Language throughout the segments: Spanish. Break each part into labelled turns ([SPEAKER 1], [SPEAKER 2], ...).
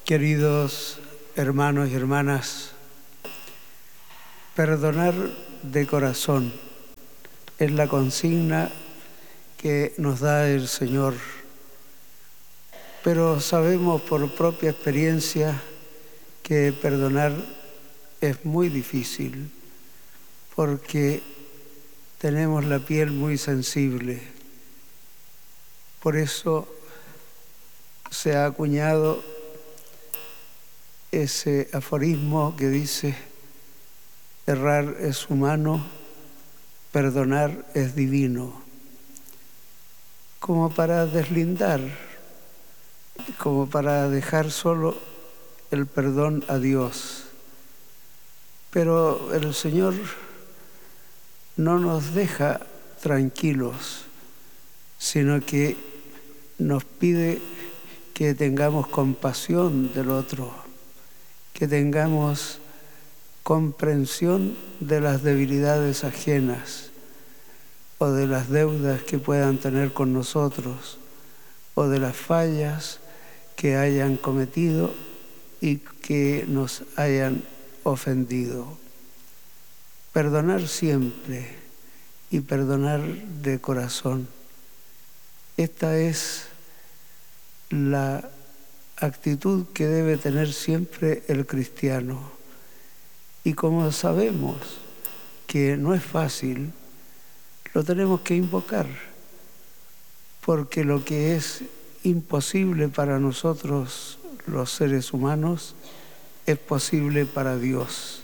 [SPEAKER 1] Queridos hermanos y hermanas, perdonar de corazón es la consigna que nos da el Señor, pero sabemos por propia experiencia que perdonar es muy difícil porque tenemos la piel muy sensible. Por eso se ha acuñado ese aforismo que dice: errar es humano, perdonar es divino, como para deslindar, como para dejar solo el perdón a Dios. Pero el Señor no nos deja tranquilos, sino que nos pide que tengamos compasión del otro, que tengamos comprensión de las debilidades ajenas o de las deudas que puedan tener con nosotros o de las fallas que hayan cometido y que nos hayan ofendido. Perdonar siempre y perdonar de corazón. Esta es la actitud que debe tener siempre el cristiano. Y como sabemos que no es fácil, lo tenemos que invocar, porque lo que es imposible para nosotros los seres humanos es posible para Dios.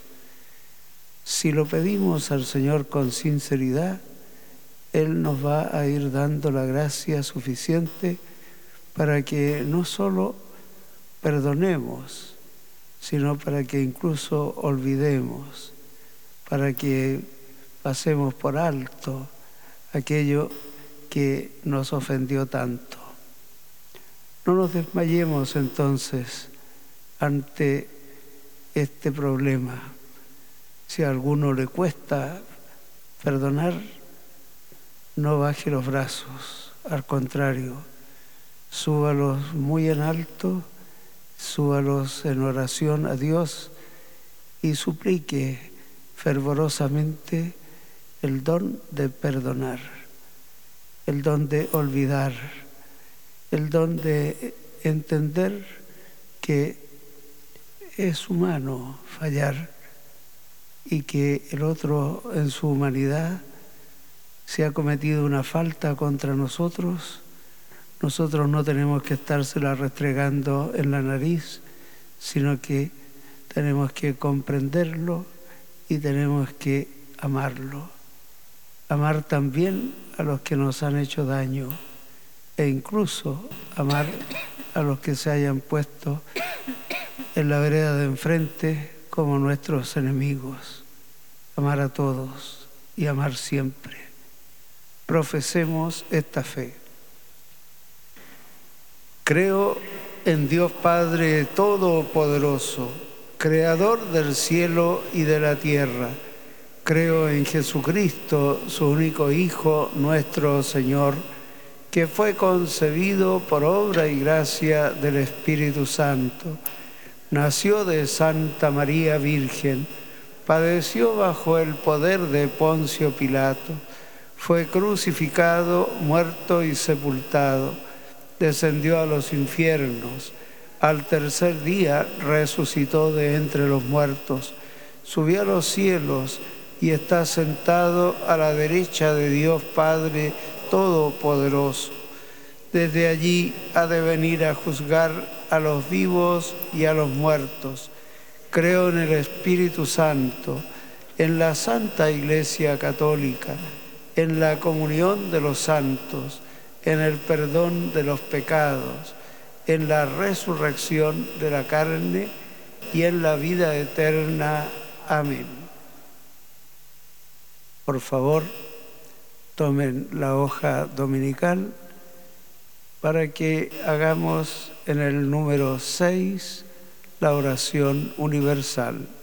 [SPEAKER 1] Si lo pedimos al Señor con sinceridad, Él nos va a ir dando la gracia suficiente para que no solo perdonemos, sino para que incluso olvidemos, para que pasemos por alto aquello que nos ofendió tanto. No nos desmayemos entonces ante este problema. Si a alguno le cuesta perdonar, no baje los brazos, al contrario, súbalos muy en alto, súbalos en oración a Dios y suplique fervorosamente el don de perdonar, el don de olvidar, el don de entender que es humano fallar y que el otro en su humanidad, si ha cometido una falta contra nosotros no tenemos que estársela restregando en la nariz, sino que tenemos que comprenderlo y tenemos que amarlo. Amar también a los que nos han hecho daño e incluso amar a los que se hayan puesto en la vereda de enfrente como nuestros enemigos. Amar a todos y amar siempre. Profesemos esta fe. Creo en Dios Padre Todopoderoso, Creador del cielo y de la tierra. Creo en Jesucristo, su único Hijo, nuestro Señor, que fue concebido por obra y gracia del Espíritu Santo. Nació de Santa María Virgen, padeció bajo el poder de Poncio Pilato, fue crucificado, muerto y sepultado. Descendió a los infiernos, al tercer día resucitó de entre los muertos, subió a los cielos y está sentado a la derecha de Dios Padre Todopoderoso. Desde allí ha de venir a juzgar a los vivos y a los muertos. Creo en el Espíritu Santo, en la Santa Iglesia Católica, en la comunión de los santos, en el perdón de los pecados, en la resurrección de la carne y en la vida eterna. Amén. Por favor, tomen la hoja dominical para que hagamos en el número 6 la oración universal.